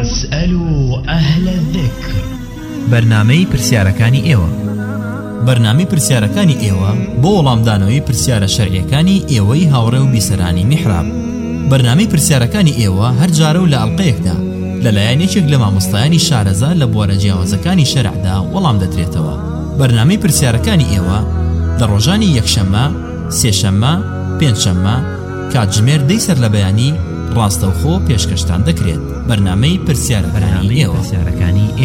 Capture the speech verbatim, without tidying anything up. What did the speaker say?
فاسألوا أهل الذكر. بەرنامەی پرسیارەکانی ئێوە بەرنامەی پرسیارەکانی ئێوە بۆ وەڵامدانەوەی پرسیارە شەرعیەکانی ئێوەی هاوڕێ و بیسەرانی میحراب. بەرنامەی پرسیارەکانی ئێوە هەر جارە و لە ئەڵقەیەکدا لەلایەن یەکێک لە مامۆستایانی شارەزا لە بوارە جیاوازەکانی شەرعدا وەڵام دەدرێتەوە. بەرنامەی پرسیارەکانی ئێوە لە ڕۆژانی یەکشەممە، سێشەممە، پێنجشەممە کاتژمێر دەی سەر لە بەیانی ڕاستەوخۆ پێشکەشتان دەکرێت. بەرنامەی پرسیارەکانی ئێوە.